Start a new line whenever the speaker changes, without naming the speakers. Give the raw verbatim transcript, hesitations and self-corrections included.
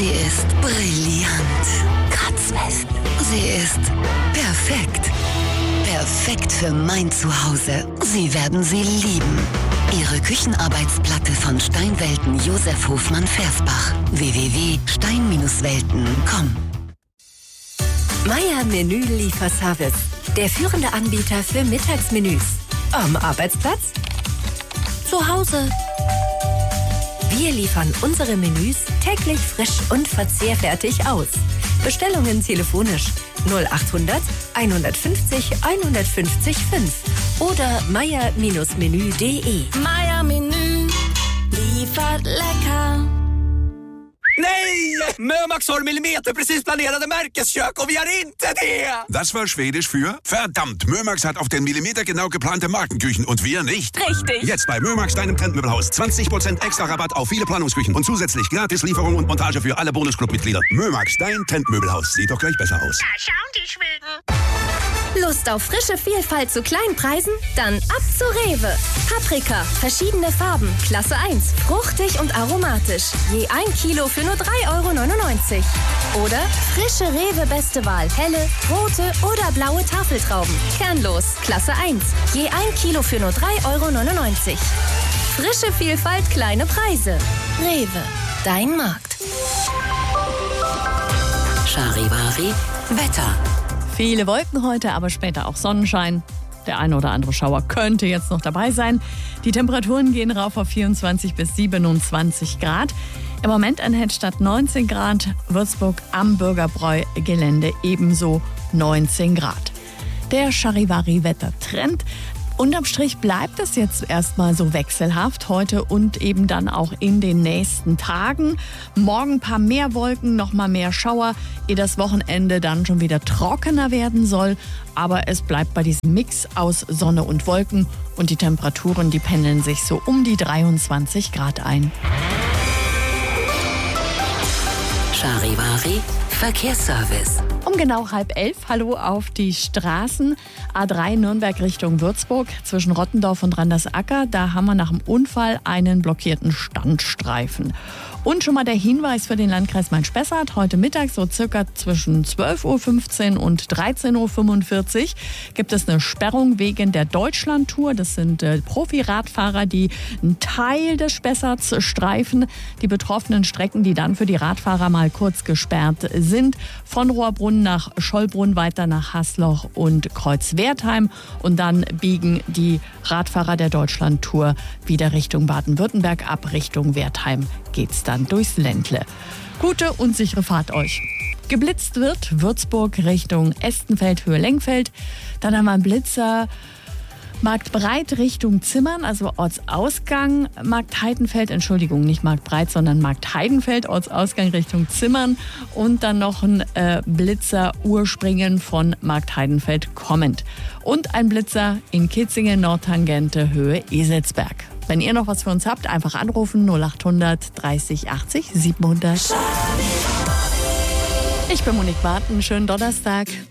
Sie ist brillant, kratzfest. Sie ist perfekt. Perfekt für mein Zuhause. Sie werden sie lieben. Ihre Küchenarbeitsplatte von Steinwelten Josef Hofmann Versbach. w w w punkt stein welten punkt com.
Meier Menü Lieferservice. Der führende Anbieter für Mittagsmenüs. Am Arbeitsplatz? Zu Hause? Wir liefern unsere Menüs täglich frisch und verzehrfertig aus. Bestellungen telefonisch null achthundert einhundertfünfzig einhundertfünfzig fünf oder meier Menü punkt de.
Meier Menü liefert lecker.
Nej! Mömax har millimeterprecis planerade Märkeskök och vi har inte det!
Das war Schwedisch für verdammt. Mömax hat auf den Millimeter genau geplante Markenküchen und wir nicht.
Richtig.
Jetzt bei Mömax, deinem Trendmöbelhaus. zwanzig Prozent extra Rabatt auf viele Planungsküchen und zusätzlich gratis Lieferung und Montage für alle Bonusclub-Mitglieder. Mömax, dein Trendmöbelhaus. Sieht doch gleich besser aus.
Da schauen die Schweden.
Lust auf frische Vielfalt zu kleinen Preisen? Dann ab zu Rewe. Paprika, verschiedene Farben, Klasse eins, fruchtig und aromatisch. Je ein Kilo für nur drei Euro neunundneunzig. Oder frische Rewe Beste Wahl, helle, rote oder blaue Tafeltrauben. Kernlos, Klasse eins. Je ein Kilo für nur drei Euro neunundneunzig. Frische Vielfalt, kleine Preise. Rewe, dein Markt.
Charivari Wetter.
Viele Wolken heute, aber später auch Sonnenschein. Der eine oder andere Schauer könnte jetzt noch dabei sein. Die Temperaturen gehen rauf auf vierundzwanzig bis siebenundzwanzig Grad. Im Moment in Hedstadt neunzehn Grad, Würzburg am Bürgerbräu-Gelände ebenso neunzehn Grad. Der Charivari-Wettertrend. Unterm Strich bleibt es jetzt erstmal so wechselhaft, heute und eben dann auch in den nächsten Tagen. Morgen ein paar mehr Wolken, noch mal mehr Schauer, ehe das Wochenende dann schon wieder trockener werden soll. Aber es bleibt bei diesem Mix aus Sonne und Wolken und die Temperaturen, die pendeln sich so um die dreiundzwanzig Grad ein.
Charivari Verkehrsservice.
Um genau halb elf, hallo auf die Straßen. A drei Nürnberg Richtung Würzburg zwischen Rottendorf und Randersacker. Da haben wir nach dem Unfall einen blockierten Standstreifen. Und schon mal der Hinweis für den Landkreis Main-Spessart. Heute Mittag, so circa zwischen zwölf Uhr fünfzehn und dreizehn Uhr fünfundvierzig, gibt es eine Sperrung wegen der Deutschlandtour. Das sind äh, Profi-Radfahrer, die einen Teil des Spessarts streifen. Die betroffenen Strecken, die dann für die Radfahrer mal kurz gesperrt sind. Von Rohrbrunn nach Schollbrunn, weiter nach Hasloch und Kreuzwertheim. Und dann biegen die Radfahrer der Deutschlandtour wieder Richtung Baden-Württemberg ab. Richtung Wertheim geht's dann durchs Ländle. Gute und sichere Fahrt euch. Geblitzt wird Würzburg Richtung Estenfeld, Höhe Lengfeld. Dann haben wir einen Blitzer Marktbreit Richtung Zimmern, also Ortsausgang Markt Heidenfeld, Entschuldigung, nicht Marktbreit, sondern Markt Heidenfeld, Ortsausgang Richtung Zimmern und dann noch ein äh, Blitzer Urspringen von Markt Heidenfeld kommend. Und ein Blitzer in Kitzingen, Nordtangente, Höhe Eselsberg. Wenn ihr noch was für uns habt, einfach anrufen null achthundert dreißig achtzig siebenhundert. Ich bin Monique Barton, schönen Donnerstag.